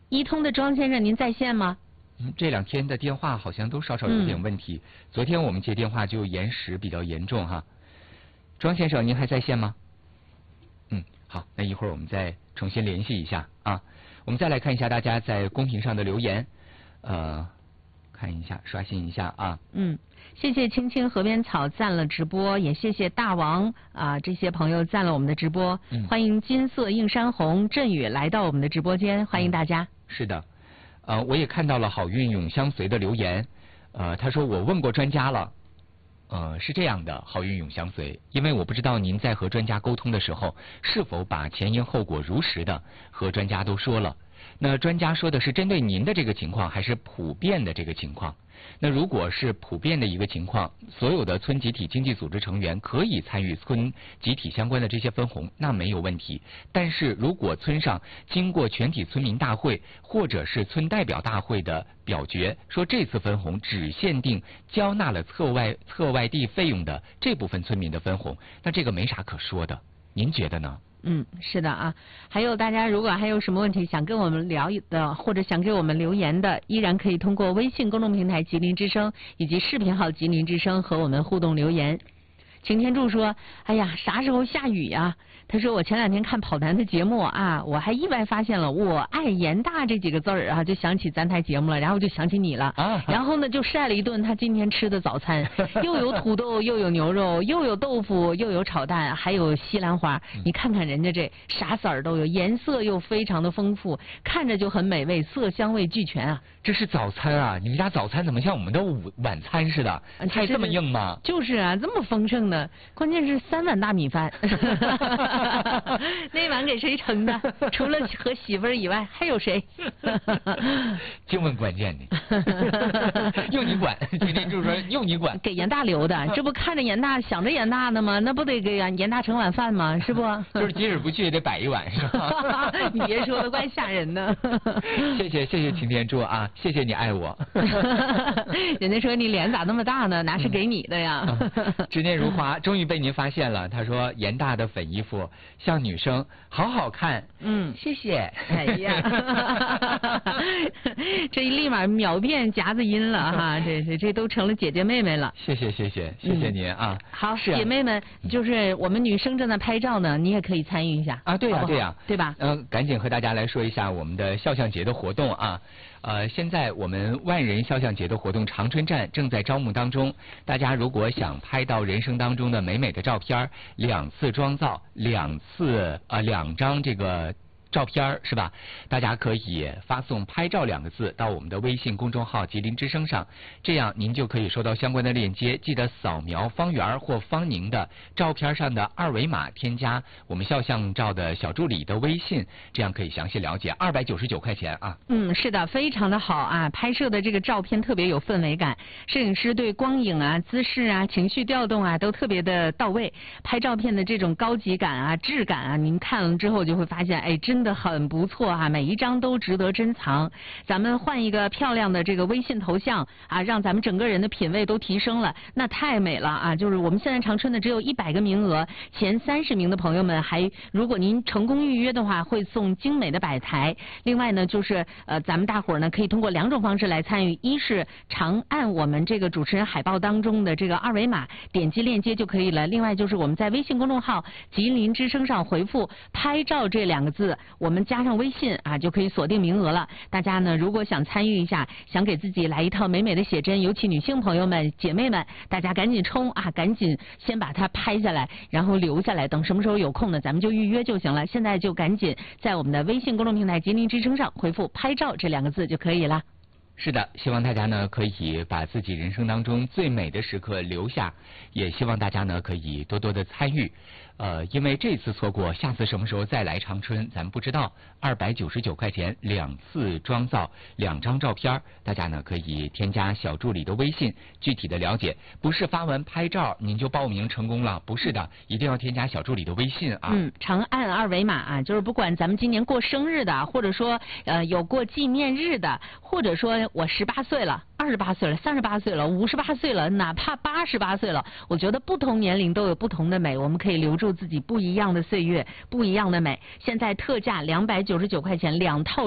一通的庄先生，您在线吗？ 这2天的电话好像都稍稍有点问题。昨天我们接电话就延时比较严重哈。庄先生，您还在线吗？好，那一会儿我们再重新联系一下啊。我们再来看一下大家在公屏上的留言，看一下，刷新一下啊。 谢谢青青河边草赞了直播，也谢谢大王啊这些朋友赞了我们的直播。欢迎金色映山红振宇来到我们的直播间，欢迎大家。 是的，我也看到了好运永相随的留言，他说我问过专家了。是这样的，好运永相随，因为我不知道您在和专家沟通的时候是否把前因后果如实的和专家都说了。那专家说的是针对您的这个情况，还是普遍的这个情况？那如果是普遍的一个情况，所有的村集体经济组织成员可以参与村集体相关的这些分红，那没有问题。但是如果村上经过全体村民大会或者是村代表大会的表决，说这次分红只限定交纳了侧外地费用的这部分村民的分红，那这个没啥可说的。您觉得呢？ 是的啊，还有大家如果还有什么问题想跟我们聊的，或者想给我们留言的，依然可以通过微信公众平台吉林之声以及视频号吉林之声和我们互动留言。擎天柱说：“哎呀，啥时候下雨呀？”他说：“我前2天看跑男的节目啊，我还意外发现了我爱严大这几个字儿啊，就想起咱台节目了，然后就想起你了。然后呢，就晒了一顿他今天吃的早餐，又有土豆，又有牛肉，又有豆腐，又有炒蛋，还有西兰花。你看看人家这啥色儿都有，颜色又非常的丰富，看着就很美味，色香味俱全啊。 这是早餐啊？你们家早餐怎么像我们的晚餐似的？菜这么硬吗？ 就是啊，这么丰盛的，关键是3碗大米饭。”那碗给谁盛的？除了和媳妇儿以外，还有谁？ 净问关键的，用你管。今天就是说用你管。 给严大留的，这不看着严大想着严大呢吗？那不得给严大盛碗饭吗？是不？ 就是即使不去也得摆一碗，是吧？ 你别说了，怪吓人的。 谢谢擎天柱啊，谢谢你爱我。 人家说你脸咋那么大呢？那是给你的呀。 执念如花，终于被您发现了。他说严大的粉衣服像女生，好好看。谢谢。 哎呀，这立马秒变夹子音了哈，这都成了姐姐妹妹了。 谢谢您啊。 好，姐妹们，就是我们女生正在拍照呢，你也可以参与一下啊。对呀， 对吧？ 赶紧和大家来说一下我们的肖像节的活动啊。现在我们万人肖像节的活动长春站正在招募当中，大家如果想拍到人生当中的美美的照片，2次妆造，2张这个照片是吧？大家可以发送拍照2个字到我们的微信公众号吉林之声上，这样您就可以收到相关的链接，记得扫描方圆或方宁的照片上的2维码，添加我们肖像照的小助理的微信，这样可以详细了解，299块钱啊。 是的，非常的好啊，拍摄的这个照片特别有氛围感，摄影师对光影啊、姿势啊、情绪调动啊都特别的到位，拍照片的这种高级感啊、质感啊，您看了之后就会发现，哎，真的很不错啊，每一张都值得珍藏。咱们换一个漂亮的这个微信头像啊，让咱们整个人的品味都提升了，那太美了啊！就是我们现在长春的只有100个名额，前30名的朋友们如果您成功预约的话，会送精美的摆台。另外呢，就是咱们大伙儿呢可以通过2种方式来参与，一是长按我们这个主持人海报当中的这个2维码，点击链接就可以了。另外就是我们在微信公众号吉林之声上回复拍照这2个字，我们加上微信啊，就可以锁定名额了。大家呢如果想参与一下，想给自己来一套美美的写真，尤其女性朋友们姐妹们，大家赶紧冲啊，赶紧先把它拍下来，然后留下来，等什么时候有空呢咱们就预约就行了。现在就赶紧在我们的微信公众平台吉林之声上回复拍照这2个字就可以了。 是的，希望大家呢可以把自己人生当中最美的时刻留下，也希望大家呢可以多多的参与。因为这次错过，下次什么时候再来长春咱们不知道。299块钱2次妆造2张照片，大家呢可以添加小助理的微信，具体的了解。不是发完拍照您就报名成功了，不是的，一定要添加小助理的微信啊。 长按2维码啊，就是不管咱们今年过生日的，或者说有过纪念日的，或者说我18岁了、28岁了、38岁了、58岁了，哪怕88岁了，我觉得不同年龄都有不同的美，我们可以留住自己不一样的岁月，不一样的美。现在特价299块钱2套